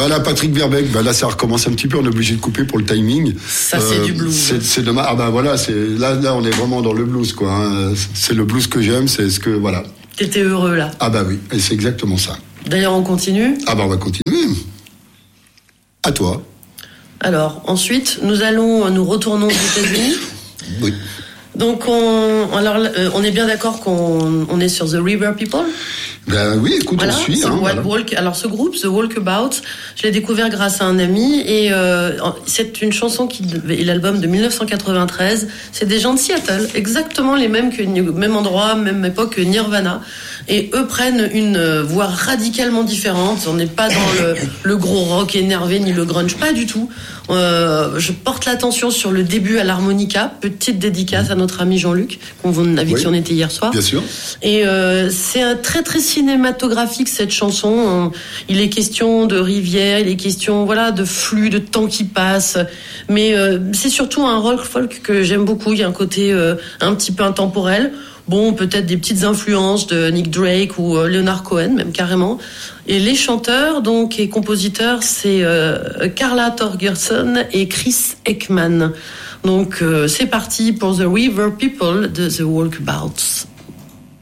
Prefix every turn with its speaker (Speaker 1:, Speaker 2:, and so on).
Speaker 1: Voilà, Patrick Verbeek. Là, ça recommence un petit peu. On est obligé de couper pour le timing.
Speaker 2: Ça, c'est du blues.
Speaker 1: C'est dommage. Voilà, là, on est vraiment dans le blues, quoi. Hein. C'est le blues que j'aime. C'est ce que voilà.
Speaker 2: T'étais heureux là.
Speaker 1: Oui, et c'est exactement ça.
Speaker 2: D'ailleurs, on continue.
Speaker 1: On va continuer. À toi.
Speaker 2: Alors, ensuite, nous retournons aux États-Unis.
Speaker 1: Oui.
Speaker 2: Donc, on est bien d'accord qu'on est sur The River People.
Speaker 1: Oui, écoute,
Speaker 2: voilà,
Speaker 1: on suit.
Speaker 2: Alors, ce groupe, The Walkabout, je l'ai découvert grâce à un ami et c'est une chanson est l'album de 1993. C'est des gens de Seattle, exactement les mêmes même endroit, même époque que Nirvana. Et eux prennent une voie radicalement différente. On n'est pas dans le gros rock énervé ni le grunge, pas du tout. Je porte l'attention sur le début à l'harmonica. Petite dédicace à notre ami Jean-Luc, avec qui on était hier soir.
Speaker 1: Bien sûr.
Speaker 2: Et c'est un très très cinématographique cette chanson. Il est question de rivière, il est question de flux, de temps qui passe. Mais c'est surtout un rock folk que j'aime beaucoup. Il y a un côté un petit peu intemporel. Bon, peut-être des petites influences de Nick Drake ou Leonard Cohen, même carrément. Et les chanteurs, et compositeurs, c'est Carla Torgerson et Chris Ekman. Donc, c'est parti pour The River People de The Walkabouts.